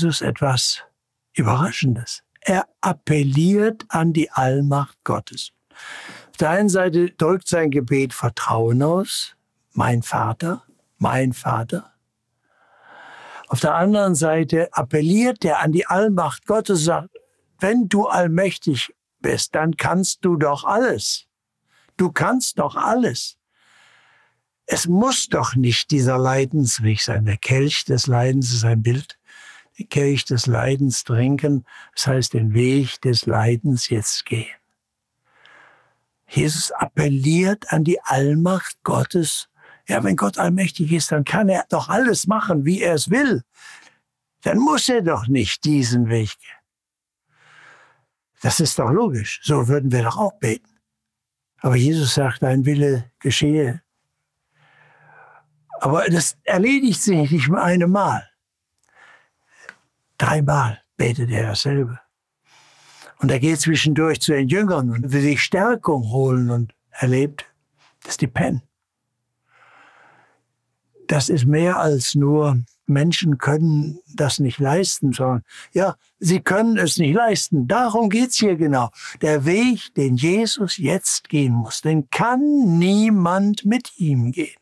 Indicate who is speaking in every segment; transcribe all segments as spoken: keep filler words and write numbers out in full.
Speaker 1: Jesus etwas Überraschendes. Er appelliert an die Allmacht Gottes. Auf der einen Seite drückt sein Gebet Vertrauen aus. Mein Vater, mein Vater. Auf der anderen Seite appelliert er an die Allmacht Gottes und sagt, wenn du allmächtig bist, dann kannst du doch alles. Du kannst doch alles. Es muss doch nicht dieser Leidensweg sein. Der Kelch des Leidens ist ein Bild. Den Kelch des Leidens trinken, das heißt den Weg des Leidens jetzt gehen. Jesus appelliert an die Allmacht Gottes. Ja, wenn Gott allmächtig ist, dann kann er doch alles machen, wie er es will. Dann muss er doch nicht diesen Weg gehen. Das ist doch logisch. So würden wir doch auch beten. Aber Jesus sagt, dein Wille geschehe. Aber das erledigt sich nicht mit einem Mal. Dreimal betet er dasselbe. Und er geht zwischendurch zu den Jüngern und will sich Stärkung holen und erlebt, dass die pennen. Das ist mehr als nur, Menschen können das nicht leisten, sondern ja, sie können es nicht leisten. Darum geht's hier genau. Der Weg, den Jesus jetzt gehen muss, den kann niemand mit ihm gehen.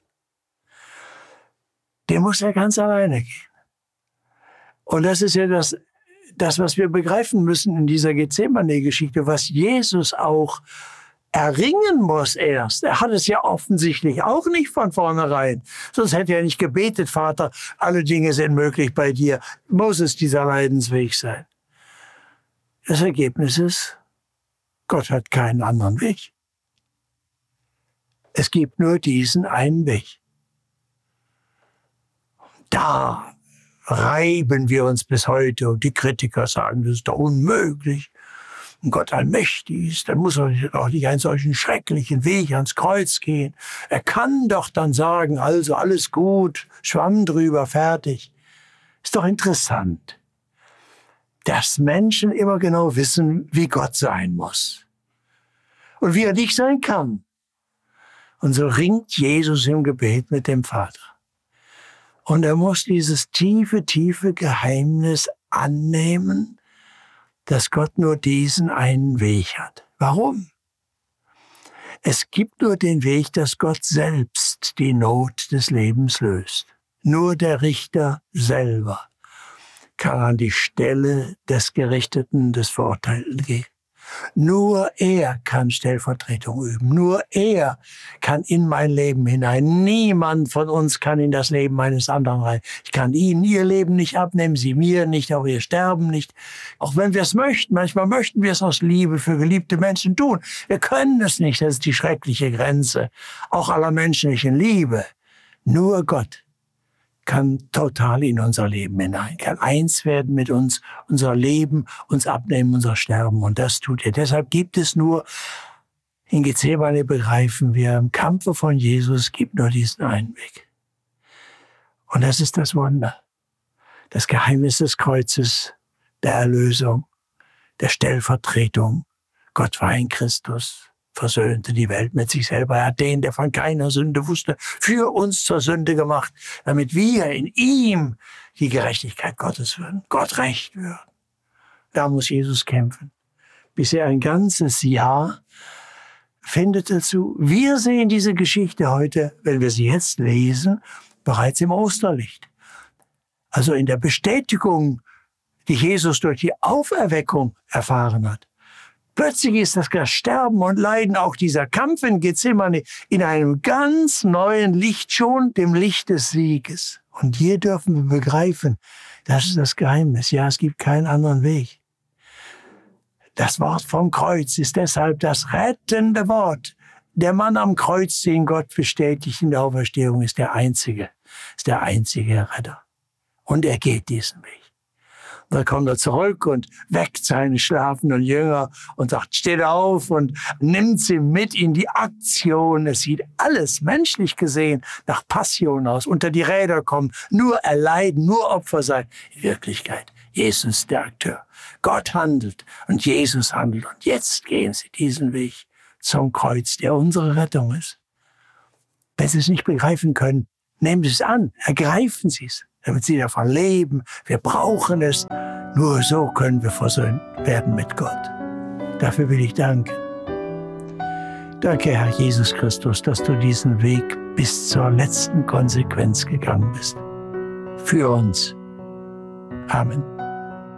Speaker 1: Den muss er ganz alleine gehen. Und das ist ja das, das, was wir begreifen müssen in dieser Gethsemane-Geschichte, was Jesus auch erringen muss erst. Er hat es ja offensichtlich auch nicht von vornherein. Sonst hätte er nicht gebetet, Vater, alle Dinge sind möglich bei dir. Muss es dieser Leidensweg sein? Das Ergebnis ist, Gott hat keinen anderen Weg. Es gibt nur diesen einen Weg. Da reiben wir uns bis heute und die Kritiker sagen, das ist doch unmöglich. Und Gott allmächtig ist, dann muss er doch nicht einen solchen schrecklichen Weg ans Kreuz gehen. Er kann doch dann sagen, also alles gut, Schwamm drüber, fertig. Ist doch interessant, dass Menschen immer genau wissen, wie Gott sein muss und wie er nicht sein kann. Und so ringt Jesus im Gebet mit dem Vater. Und er muss dieses tiefe, tiefe Geheimnis annehmen, dass Gott nur diesen einen Weg hat. Warum? Es gibt nur den Weg, dass Gott selbst die Not des Lebens löst. Nur der Richter selber kann an die Stelle des Gerichteten, des Verurteilten gehen. Nur er kann Stellvertretung üben. Nur er kann in mein Leben hinein. Niemand von uns kann in das Leben eines anderen rein. Ich kann ihnen ihr Leben nicht abnehmen, sie mir nicht, auch ihr Sterben nicht. Auch wenn wir es möchten. Manchmal möchten wir es aus Liebe für geliebte Menschen tun. Wir können es nicht. Das ist die schreckliche Grenze. Auch aller menschlichen Liebe. Nur Gott kann total in unser Leben hinein, kann eins werden mit uns, unser Leben, uns abnehmen, unser Sterben. Und das tut er. Deshalb gibt es nur, in Gethsemane begreifen wir, im Kampfe von Jesus gibt nur diesen einen Weg. Und das ist das Wunder. Das Geheimnis des Kreuzes, der Erlösung, der Stellvertretung. Gott war in Christus, versöhnte die Welt mit sich selber. Er hat den, der von keiner Sünde wusste, für uns zur Sünde gemacht, damit wir in ihm die Gerechtigkeit Gottes würden, Gott recht würden. Da muss Jesus kämpfen. Bisher ein ganzes Jahr findet dazu. Wir sehen diese Geschichte heute, wenn wir sie jetzt lesen, bereits im Osterlicht. Also in der Bestätigung, die Jesus durch die Auferweckung erfahren hat. Plötzlich ist das Sterben und Leiden, auch dieser Kampf in Gethsemane, in einem ganz neuen Licht, schon dem Licht des Sieges. Und hier dürfen wir begreifen, das ist das Geheimnis. Ja, es gibt keinen anderen Weg. Das Wort vom Kreuz ist deshalb das rettende Wort. Der Mann am Kreuz, den Gott bestätigt in der Auferstehung, ist der einzige, ist der einzige Retter. Und er geht diesen Weg. Dann kommt er zurück und weckt seine schlafenden Jünger und sagt, steht auf und nimmt sie mit in die Aktion. Es sieht alles menschlich gesehen nach Passion aus. Unter die Räder kommen, nur erleiden, nur Opfer sein. In Wirklichkeit, Jesus der Akteur. Gott handelt und Jesus handelt. Und jetzt gehen sie diesen Weg zum Kreuz, der unsere Rettung ist. Wenn Sie es nicht begreifen können, nehmen Sie es an, ergreifen Sie es. damit sie davon leben. Wir brauchen es. Nur so können wir versöhnt werden mit Gott. Dafür will ich danken. Danke, Herr Jesus Christus, dass du diesen Weg bis zur letzten Konsequenz gegangen bist. Für uns. Amen.